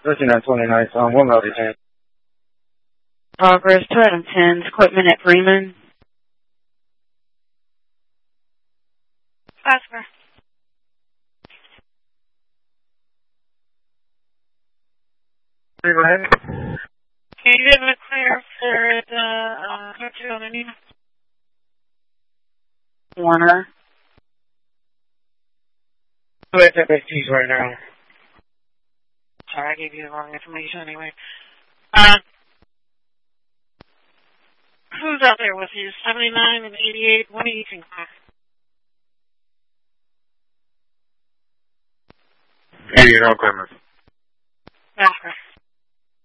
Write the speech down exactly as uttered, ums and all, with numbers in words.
thirty-nine twenty-nine, um, one Melody ten. Progress to item ten, equipment at Freeman. Oscar. Freeman. Can you give me a clear for the uh, country on the knee? Warner. Let's have F Ts right now. Sorry, I gave you the wrong information anyway. Uh, who's out there with you? seventy-nine and eighty-eight. What are you thinking? eighty-eight on Clemens. Oscar.